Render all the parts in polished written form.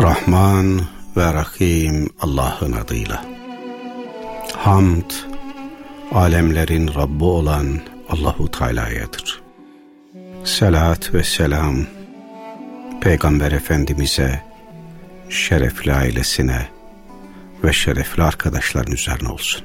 Rahman ve Rahim Allah'ın adıyla. Hamd, alemlerin Rabbi olan Allahu Teala'yadır. Selat ve selam, Peygamber Efendimiz'e, şerefli ailesine ve şerefli arkadaşların üzerine olsun.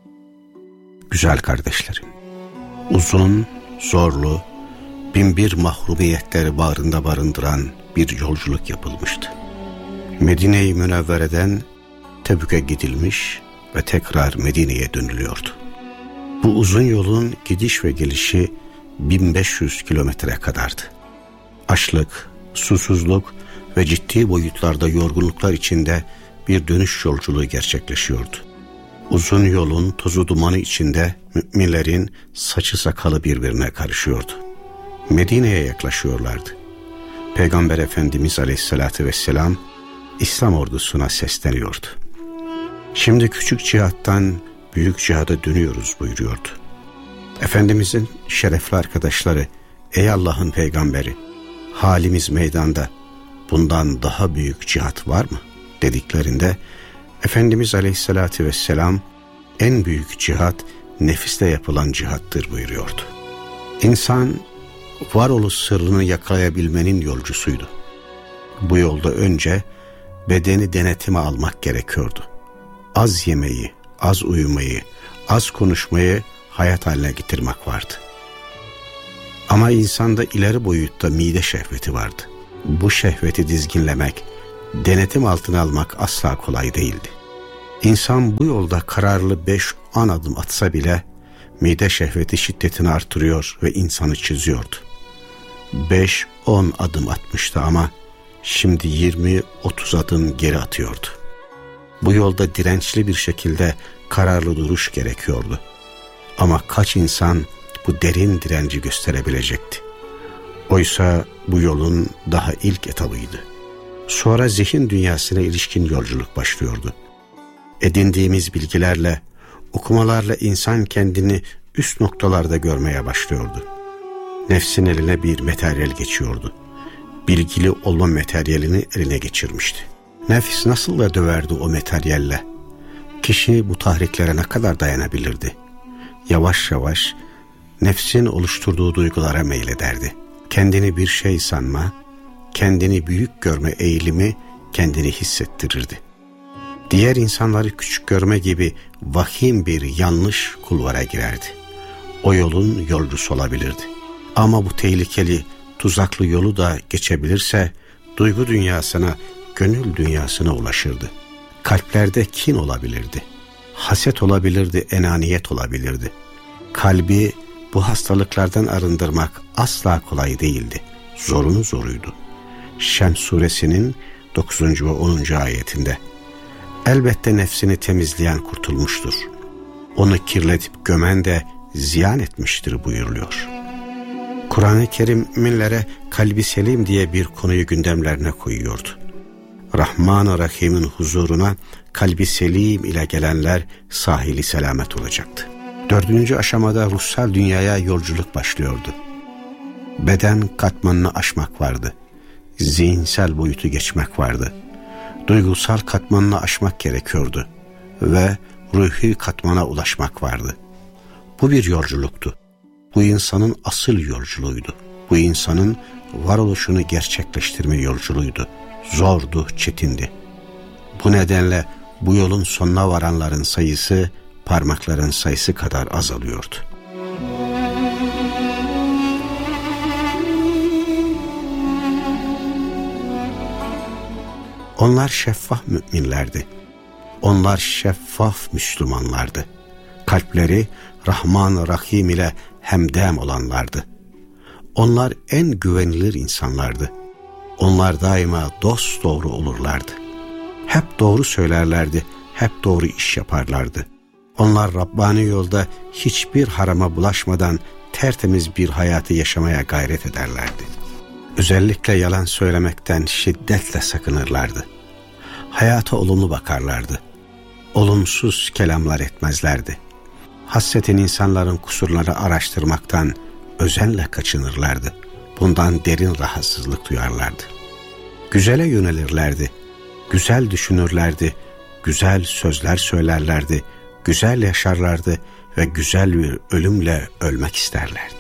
Güzel kardeşlerim, uzun, zorlu, binbir mahrumiyetleri bağrında barındıran bir yolculuk yapılmıştı. Medine-i Münevvere'den Tebük'e gidilmiş ve tekrar Medine'ye dönülüyordu. Bu uzun yolun gidiş ve gelişi 1500 kilometre kadardı. Açlık, susuzluk ve ciddi boyutlarda yorgunluklar içinde bir dönüş yolculuğu gerçekleşiyordu. Uzun yolun tozu dumanı içinde müminlerin saçı sakalı birbirine karışıyordu. Medine'ye yaklaşıyorlardı. Peygamber Efendimiz Aleyhisselatü Vesselam İslam ordusuna sesleniyordu. Şimdi küçük cihattan büyük cihada dönüyoruz buyuruyordu. Efendimizin şerefli arkadaşları, ey Allah'ın peygamberi, halimiz meydanda, bundan daha büyük cihat var mı dediklerinde Efendimiz Aleyhisselatü Vesselam en büyük cihat nefisle yapılan cihattır buyuruyordu. İnsan varoluş sırrını yakalayabilmenin yolcusuydu. Bu yolda önce bedeni denetime almak gerekiyordu. Az yemeyi, az uyumayı, az konuşmayı hayat haline getirmek vardı. Ama insanda ileri boyutta mide şehveti vardı. Bu şehveti dizginlemek, denetim altına almak asla kolay değildi. İnsan bu yolda kararlı 5-10 adım atsa bile mide şehveti şiddetini artırıyor ve insanı çiziyordu. 5-10 adım atmıştı ama şimdi 20-30 adım geri atıyordu. Bu yolda dirençli bir şekilde kararlı duruş gerekiyordu. Ama kaç insan bu derin direnci gösterebilecekti? Oysa bu yolun daha ilk etabıydı. Sonra zihin dünyasına ilişkin yolculuk başlıyordu. Edindiğimiz bilgilerle, okumalarla insan kendini üst noktalarda görmeye başlıyordu. Nefsin eline bir materyal geçiyordu. Bilgili olma materyalini eline geçirmişti. Nefis nasıl da döverdi o materyalle. Kişi bu tahriklere ne kadar dayanabilirdi? Yavaş yavaş nefsin oluşturduğu duygulara meylederdi. Kendini bir şey sanma, kendini büyük görme eğilimi kendini hissettirirdi. Diğer insanları küçük görme gibi vahim bir yanlış kulvara girerdi. O yolun yolcusu olabilirdi. Ama bu tehlikeli, tuzaklı yolu da geçebilirse duygu dünyasına, gönül dünyasına ulaşırdı. Kalplerde kin olabilirdi. Haset olabilirdi, enaniyet olabilirdi. Kalbi bu hastalıklardan arındırmak asla kolay değildi. Zorunun zoruydu. Şems suresinin 9. ve 10. ayetinde elbette nefsini temizleyen kurtulmuştur. Onu kirletip gömen de ziyan etmiştir buyuruluyor. Kur'an-ı Kerim müminlere kalbi selim diye bir konuyu gündemlerine koyuyordu. Rahman-ı Rahim'in huzuruna kalbi selim ile gelenler sahili selamet olacaktı. 4. aşamada ruhsal dünyaya yolculuk başlıyordu. Beden katmanını aşmak vardı. Zihinsel boyutu geçmek vardı. Duygusal katmanını aşmak gerekiyordu. Ve ruhi katmana ulaşmak vardı. Bu bir yolculuktu. Bu insanın asıl yolculuğuydu. Bu insanın varoluşunu gerçekleştirme yolculuğuydu. Zordu, çetindi. Bu nedenle bu yolun sonuna varanların sayısı parmakların sayısı kadar azalıyordu. Onlar şeffaf müminlerdi. Onlar şeffaf Müslümanlardı. Kalpleri Rahman-ı Rahim ile hemdem olanlardı. Onlar en güvenilir insanlardı. Onlar daima dosdoğru olurlardı. Hep doğru söylerlerdi, hep doğru iş yaparlardı. Onlar Rabbani yolda hiçbir harama bulaşmadan tertemiz bir hayatı yaşamaya gayret ederlerdi. Özellikle yalan söylemekten şiddetle sakınırlardı. Hayata olumlu bakarlardı. Olumsuz kelamlar etmezlerdi. Hasreten insanların kusurları araştırmaktan özenle kaçınırlardı. Bundan derin rahatsızlık duyarlardı. Güzele yönelirlerdi. güzel düşünürlerdi, güzel sözler söylerlerdi, güzel yaşarlardı ve güzel bir ölümle ölmek isterlerdi.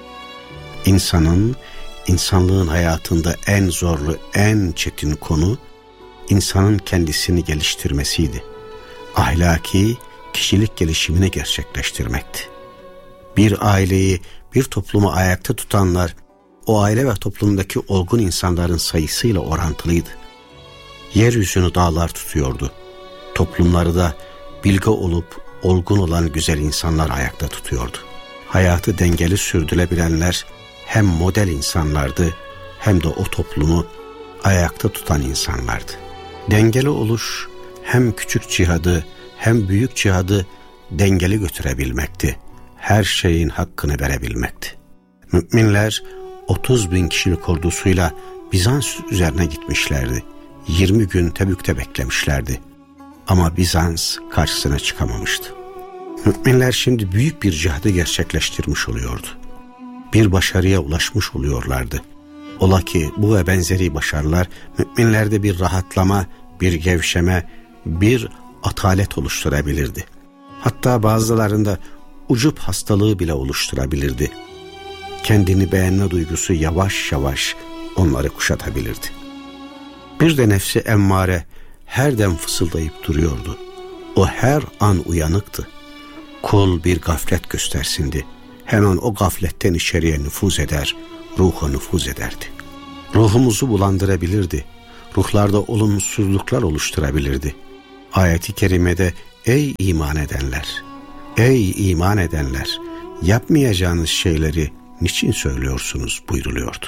İnsanlığın hayatında en zorlu, en çetin konu insanın kendisini geliştirmesiydi. Ahlaki, kişilik gelişimini gerçekleştirmekti. Bir aileyi, bir toplumu ayakta tutanlar, o aile ve toplumdaki olgun insanların sayısıyla orantılıydı. Yeryüzünü dağlar tutuyordu. Toplumları da bilge olup olgun olan güzel insanlar ayakta tutuyordu. Hayatı dengeli sürdürebilenler hem model insanlardı hem de o toplumu ayakta tutan insanlardı. Dengeli oluş hem küçük cihadı hem büyük cihadı dengeli götürebilmekti. Her şeyin hakkını verebilmekti. Müminler 30.000 kişilik ordusuyla Bizans üzerine gitmişlerdi. 20 gün Tebük'te beklemişlerdi. Ama Bizans karşısına çıkamamıştı. Müminler şimdi büyük bir cihadı gerçekleştirmiş oluyordu. Bir başarıya ulaşmış oluyorlardı. Ola ki bu ve benzeri başarılar müminlerde bir rahatlama, bir gevşeme, bir atalet oluşturabilirdi. Hatta bazılarında ucup hastalığı bile oluşturabilirdi. Kendini beğenme duygusu yavaş yavaş onları kuşatabilirdi. Bir de nefsi emmare her dem fısıldayıp duruyordu. O her an uyanıktı. Kul bir gaflet göstersindi. Hemen o gafletten içeriye nüfuz eder, ruha nüfuz ederdi. Ruhumuzu bulandırabilirdi. Ruhlarda olumsuzluklar oluşturabilirdi. Ayet-i kerimede ey iman edenler, ey iman edenler, yapmayacağınız şeyleri niçin söylüyorsunuz buyruluyordu.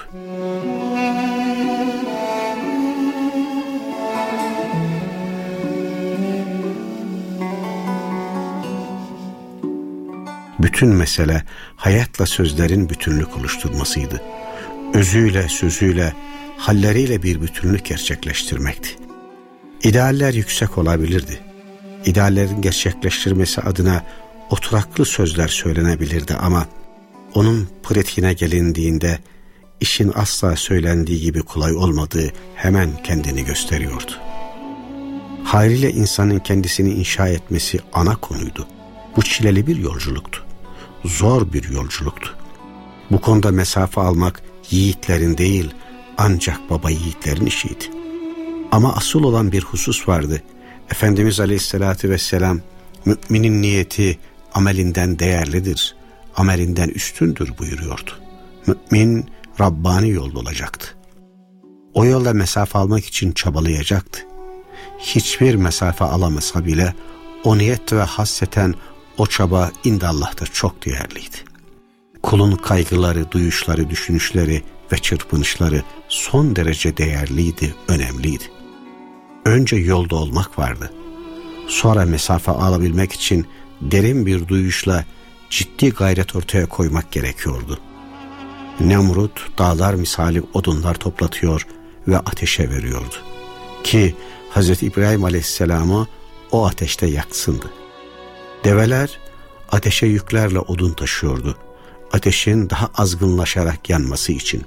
Bütün mesele hayatla sözlerin bütünlük oluşturmasıydı. Özüyle, sözüyle, halleriyle bir bütünlük gerçekleştirmekti. İdealler yüksek olabilirdi. İdeallerin gerçekleştirmesi adına oturaklı sözler söylenebilirdi ama onun pratiğine gelindiğinde işin asla söylendiği gibi kolay olmadığı hemen kendini gösteriyordu. Haliyle insanın kendisini inşa etmesi ana konuydu. Bu çileli bir yolculuktu. Zor bir yolculuktu. Bu konuda mesafe almak yiğitlerin değil, ancak baba yiğitlerin işiydi. Ama asıl olan bir husus vardı. Efendimiz Aleyhisselatü Vesselam, müminin niyeti amelinden değerlidir, amelinden üstündür buyuruyordu. Mümin Rabbani yolda olacaktı. O yolda mesafe almak için çabalayacaktı. Hiçbir mesafe alamasa bile o niyet ve hasreten o çaba indallah'ta çok değerliydi. Kulun kaygıları, duyuşları, düşünüşleri ve çırpınışları son derece değerliydi, önemliydi. Önce yolda olmak vardı. Sonra mesafe alabilmek için derin bir duyuşla ciddi gayret ortaya koymak gerekiyordu. Nemrut dağlar misali odunlar toplatıyor ve ateşe veriyordu. Ki Hz. İbrahim Aleyhisselam'ı o ateşte yaksındı. Develer ateşe yüklerle odun taşıyordu. Ateşin daha azgınlaşarak yanması için.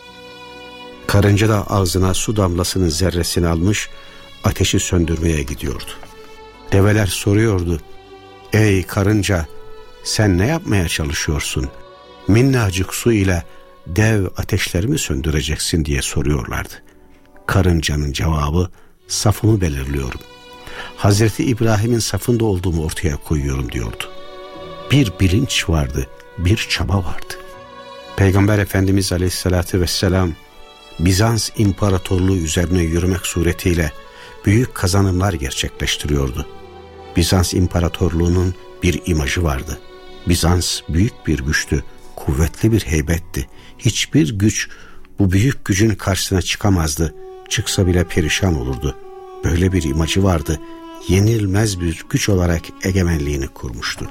Karınca da ağzına su damlasının zerresini almış ateşi söndürmeye gidiyordu. Develer soruyordu, ey karınca sen ne yapmaya çalışıyorsun? Minnacık su ile dev ateşleri mi söndüreceksin diye soruyorlardı. Karıncanın cevabı, safımı belirliyorum. Hazreti İbrahim'in safında olduğumu ortaya koyuyorum diyordu. Bir bilinç vardı, bir çaba vardı. Peygamber Efendimiz Aleyhisselatü Vesselam Bizans İmparatorluğu üzerine yürümek suretiyle büyük kazanımlar gerçekleştiriyordu. Bizans İmparatorluğu'nun bir imajı vardı. Bizans büyük bir güçtü, kuvvetli bir heybetti. Hiçbir güç bu büyük gücün karşısına çıkamazdı. Çıksa bile perişan olurdu. Böyle bir imajı vardı. Yenilmez bir güç olarak egemenliğini kurmuştu.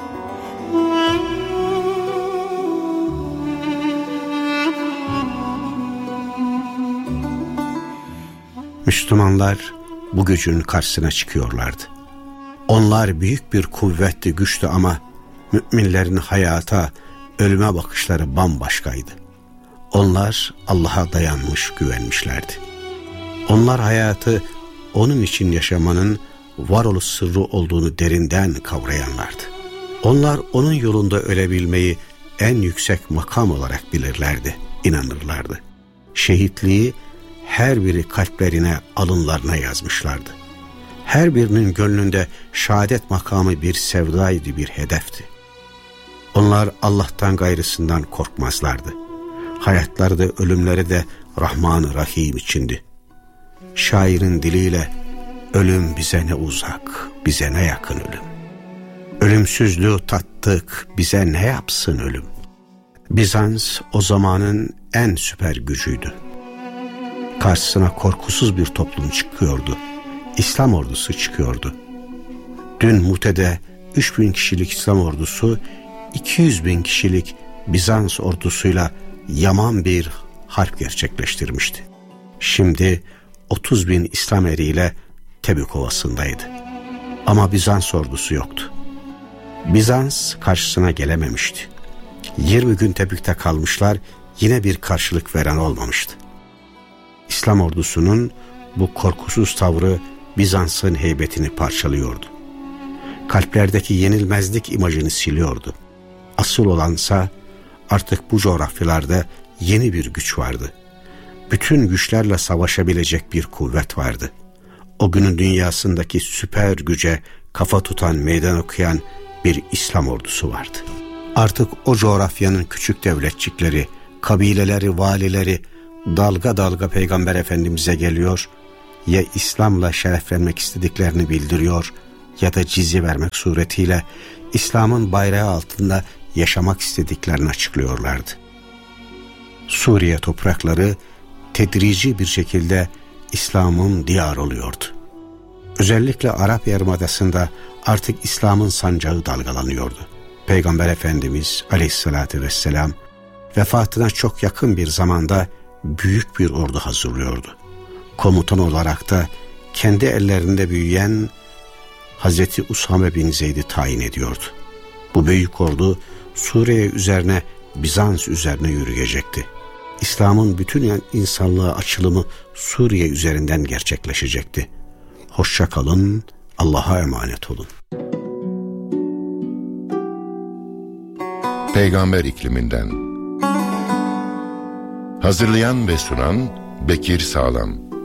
Müslümanlar bu gücün karşısına çıkıyorlardı. Onlar büyük bir kuvvetti, güçtü ama müminlerin hayata, ölüme bakışları bambaşkaydı. Onlar Allah'a dayanmış, güvenmişlerdi. Onlar hayatı onun için yaşamanın varoluş sırrı olduğunu derinden kavrayanlardı. Onlar onun yolunda ölebilmeyi en yüksek makam olarak bilirlerdi, inanırlardı. Şehitliği her biri kalplerine, alınlarına yazmışlardı. Her birinin gönlünde şehadet makamı bir sevdaydı, bir hedefti. Onlar Allah'tan gayrısından korkmazlardı. Hayatları da ölümleri de Rahman-ı Rahim içindi. Şairin diliyle ölüm bize ne uzak, bize ne yakın ölüm. Ölümsüzlüğü tattık, bize ne yapsın ölüm. Bizans o zamanın en süper gücüydü. Karşısına korkusuz bir toplum çıkıyordu. İslam ordusu çıkıyordu. Dün Mute'de 3000 kişilik İslam ordusu 200.000 kişilik Bizans ordusuyla yaman bir harp gerçekleştirmişti. Şimdi 30.000 İslam eriyle Tebük Ovası'ndaydı. Ama Bizans ordusu yoktu. Bizans karşısına gelememişti. 20 gün Tebük'te kalmışlar, yine bir karşılık veren olmamıştı. İslam ordusunun bu korkusuz tavrı Bizans'ın heybetini parçalıyordu. Kalplerdeki yenilmezlik imajını siliyordu. Asıl olansa artık bu coğrafyalarda yeni bir güç vardı. Bütün güçlerle savaşabilecek bir kuvvet vardı. O günün dünyasındaki süper güce kafa tutan, meydan okuyan bir İslam ordusu vardı. Artık o coğrafyanın küçük devletçikleri, kabileleri, valileri dalga dalga Peygamber Efendimiz'e geliyor, ya İslam'la şereflenmek istediklerini bildiriyor ya da cizye vermek suretiyle İslam'ın bayrağı altında yaşamak istediklerini açıklıyorlardı. Suriye toprakları tedrici bir şekilde İslam'ın diyarı oluyordu. Özellikle Arap Yarımadası'nda artık İslam'ın sancağı dalgalanıyordu. Peygamber Efendimiz Aleyhisselatü Vesselam vefatına çok yakın bir zamanda büyük bir ordu hazırlıyordu. Komutan olarak da kendi ellerinde büyüyen Hazreti Usame bin Zeyd'i tayin ediyordu. Bu büyük ordu Suriye üzerine, Bizans üzerine yürüyecekti. İslam'ın bütün insanlığa açılımı Suriye üzerinden gerçekleşecekti. Hoşça kalın, Allah'a emanet olun. Peygamber ikliminden. Hazırlayan ve sunan Bekir Sağlam.